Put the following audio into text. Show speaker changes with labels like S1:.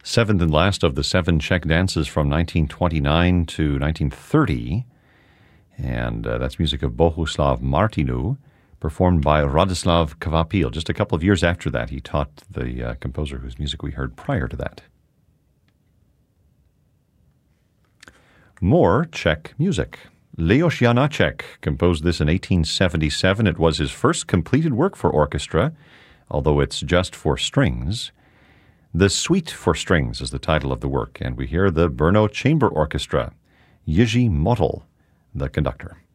S1: seventh and last of the 7 Czech dances from 1929 to 1930. And that's music of Bohuslav Martinu, performed by Radislav Kvapil. Just a couple of years after that, he taught the composer whose music we heard prior to that. More Czech music. Leos Janáček composed this in 1877. It was his first completed work for orchestra, although it's just for strings. The Suite for Strings is the title of the work, and we hear the Brno Chamber Orchestra, Jiří Motyl, the conductor.